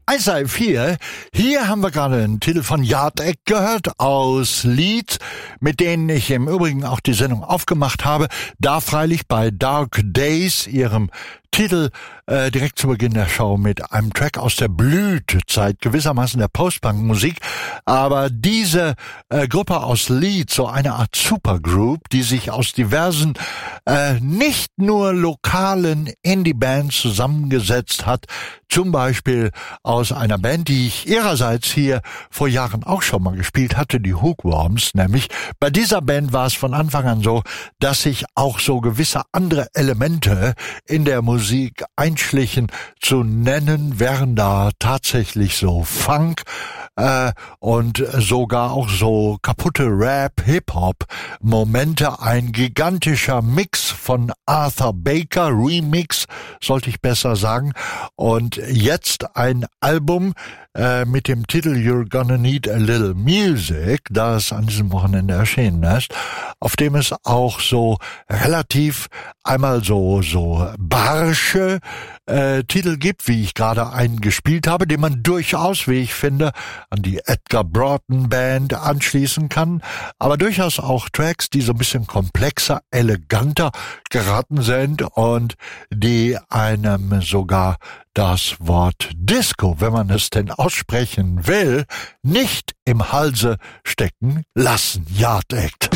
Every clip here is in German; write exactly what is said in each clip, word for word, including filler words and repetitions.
I S I vier, hier haben wir gerade einen Titel von Yard Act gehört aus Leeds, mit denen ich im Übrigen auch die Sendung aufgemacht habe, da freilich bei Dark Days, ihrem Titel, äh, direkt zu Beginn der Show mit einem Track aus der Blütezeit, gewissermaßen der Post-Punk-Musik, aber diese äh, Gruppe aus Leeds, so eine Art Supergroup, die sich aus diversen, äh, nicht nur lokalen Indie-Bands zusammengesetzt hat, zum Beispiel aus einer Band, die ich ihrerseits hier vor Jahren auch schon mal gespielt hatte, die Hookworms, nämlich. Bei dieser Band war es von Anfang an so, dass sich auch so gewisse andere Elemente in der Musik einschlichen. Zu nennen wären da tatsächlich so Funk äh, und sogar auch so kaputte Rap, Hip-Hop-Momente. Ein gigantischer Mix von Arthur Baker, Remix, sollte ich besser sagen. Und jetzt ein Album äh, mit dem Titel You're Gonna Need a Little Music, das an diesem Wochenende erschienen ist, auf dem es auch so relativ einmal so so barsche äh, Titel gibt, wie ich gerade einen gespielt habe, den man durchaus, wie ich finde, an die Edgar Broughton Band anschließen kann, aber durchaus auch Tracks, die so ein bisschen komplexer, eleganter geraten sind und die einem sogar das Wort Disco, wenn man es denn aussprechen will, nicht im Halse stecken lassen. Yard Act.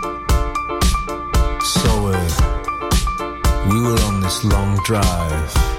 So uh, we were on this long drive